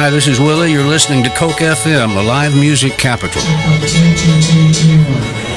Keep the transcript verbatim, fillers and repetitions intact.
Hi, this is Willie. You're listening to Coke F M, the live music capital. Echo two two two two one.